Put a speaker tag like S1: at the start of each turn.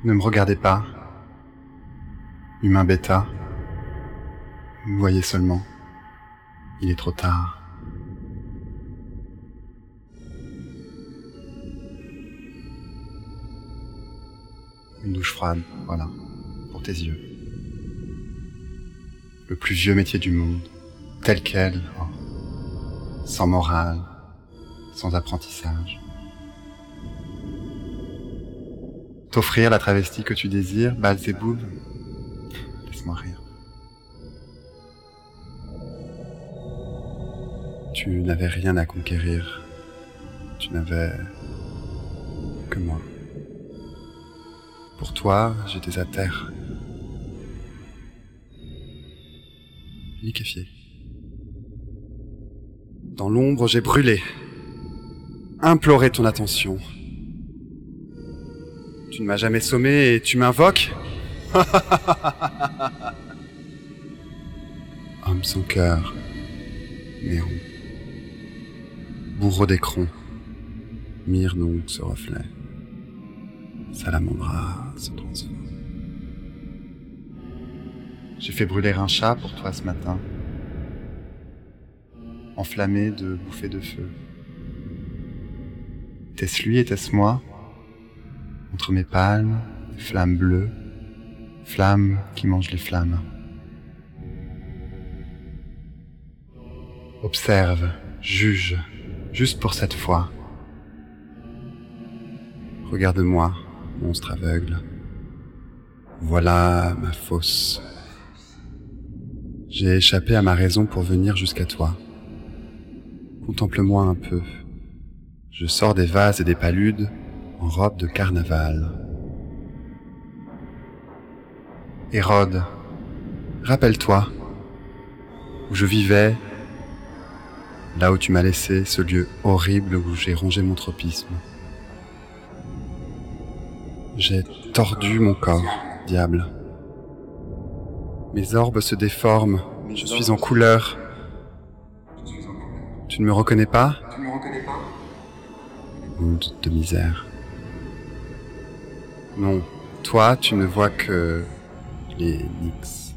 S1: Ne me regardez pas, humain bêta. Vous voyez seulement, il est trop tard. Une douche froide, voilà, pour tes yeux. Le plus vieux métier du monde, tel quel, sans morale, sans apprentissage. T'offrir la travestie que tu désires, Belzéboub, laisse-moi rire. Tu n'avais rien à conquérir, tu n'avais que moi. Pour toi, j'étais à terre, liquéfié. Dans l'ombre, j'ai brûlé, imploré ton attention. Tu ne m'as jamais sommé et tu m'invoques? Homme sans cœur, néon, bourreau d'écron, mire donc ce reflet. Salamandra se transforme. J'ai fait brûler un chat pour toi ce matin, enflammé de bouffées de feu. Était-ce lui, était-ce moi? Entre mes palmes, flammes bleues, flammes qui mangent les flammes. Observe, juge, juste pour cette fois. Regarde-moi, monstre aveugle. Voilà ma fosse. J'ai échappé à ma raison pour venir jusqu'à toi. Contemple-moi un peu. Je sors des vases et des paludes en robe de carnaval. Hérode, rappelle-toi, où je vivais, là où tu m'as laissé, ce lieu horrible où j'ai rongé mon tropisme. J'ai tordu mon corps, diable. Mes orbes se déforment, je suis en couleur. Tu ne me reconnais pas? Monde de misère. Non, toi, tu ne vois que les Nyx.